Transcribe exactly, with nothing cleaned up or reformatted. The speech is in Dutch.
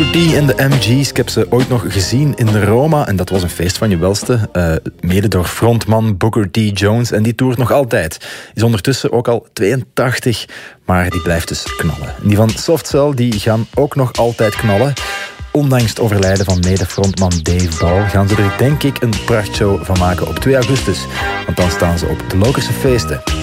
Booker T en de M G's. Ik heb ze ooit nog gezien in de Roma en dat was een feest van je welste. Uh, mede door frontman Booker T. Jones en die toert nog altijd. Is ondertussen ook al tweeëntachtig, maar die blijft dus knallen. En die van Soft Cell die gaan ook nog altijd knallen. Ondanks het overlijden van mede-frontman Dave Ball gaan ze er denk ik een prachtshow van maken op twee augustus. Want dan staan ze op de Lokerse feesten.